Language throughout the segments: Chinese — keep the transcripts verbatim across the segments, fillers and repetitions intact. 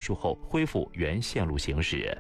修后恢复原线路行驶。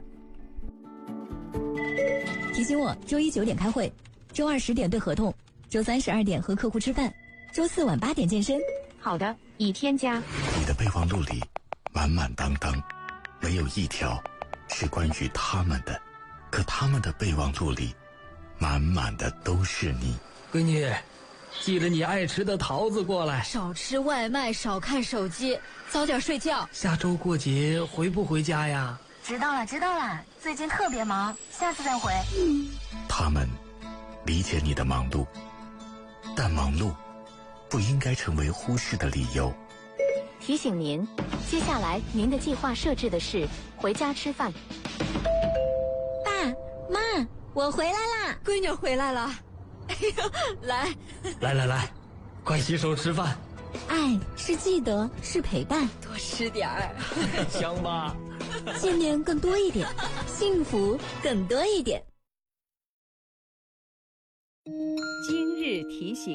提醒我，周一九点开会，周二十点对合同，周三十二点和客户吃饭，周四晚八点健身。 好的，已添加。 你的备忘录里满满当当，没有一条是关于他们的，可他们的备忘录里满满的都是你。 闺女，记得你爱吃的桃子过来。 少吃外卖，少看手机，早点睡觉。 下周过节回不回家呀？ 知道了知道了，最近特别忙，下次再回。 他们理解你的忙碌，但忙碌不应该成为忽视的理由。 提醒您，接下来您的计划设置的是回家吃饭。 爸妈，我回来啦！ 闺女回来了。哎呦，来来来来，快洗手吃饭。 爱是记得，是陪伴， 多吃点儿。 香吧？ 见面更多一点，幸福更多一点。 今日提醒。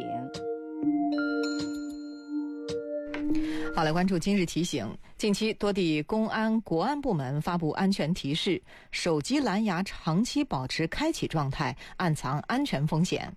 好，来关注今日提醒。近期多地公安、国安部门发布安全提示，手机蓝牙长期保持开启状态，暗藏安全风险。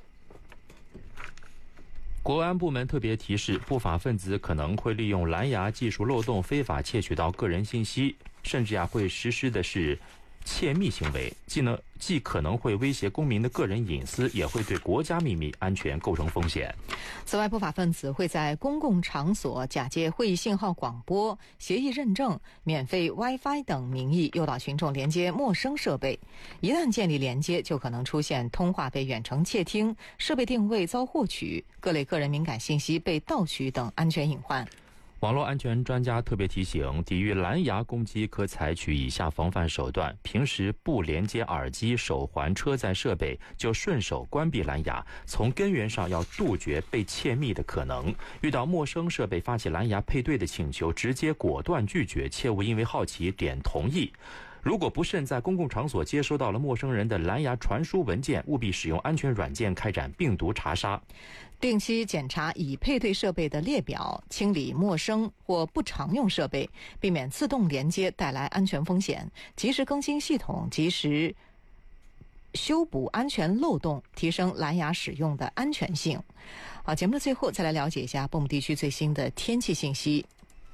国安部门特别提示，不法分子可能会利用蓝牙技术漏洞非法窃取到个人信息，甚至啊会实施的是窃密行为，既能既可能会威胁公民的个人隐私，也会对国家秘密安全构成风险。 此外，不法分子会在公共场所假借会议信号广播、协议认证、免费 WiFi 等名义诱导群众连接陌生设备。一旦建立连接，就可能出现通话被远程窃听、设备定位遭获取、各类个人敏感信息被盗取等安全隐患。 网络安全专家特别提醒，抵御蓝牙攻击可采取以下防范手段：平时不连接耳机、手环、车载设备，就顺手关闭蓝牙，从根源上要杜绝被窃密的可能。遇到陌生设备发起蓝牙配对的请求，直接果断拒绝，切勿因为好奇点同意。如果不慎在公共场所接收到了陌生人的蓝牙传输文件，务必使用安全软件开展病毒查杀。 定期检查已配对设备的列表，清理陌生或不常用设备，避免自动连接带来安全风险。及时更新系统，及时修补安全漏洞，提升蓝牙使用的安全性。好，节目的最后再来了解一下蚌埠地区最新的天气信息。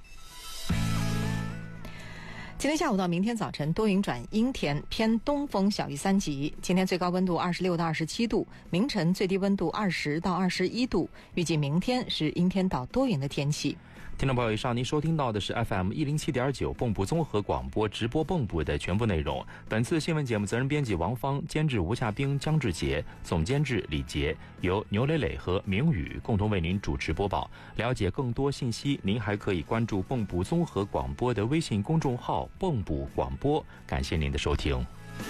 今天下午到明天早晨多云转阴天，偏东风，小于三级。今天最高温度二十六到二十七度，明晨最低温度二十到二十一度。预计明天是阴天到多云的天气。 听众朋友，以上您收听到的是 F M 一零七点九蚌埠综合广播直播蚌埠的全部内容。本次新闻节目责任编辑王芳，监制吴夏冰、江志杰，总监制李杰，由牛磊磊和明宇共同为您主持播报。了解更多信息，您还可以关注蚌埠综合广播的微信公众号蚌埠广播。感谢您的收听。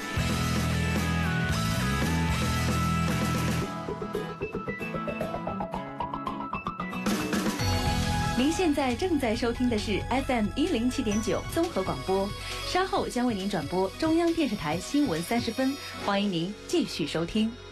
您现在正在收听的是 F M 一零七点九综合广播，稍后将为您转播中央电视台新闻三十分，欢迎您继续收听。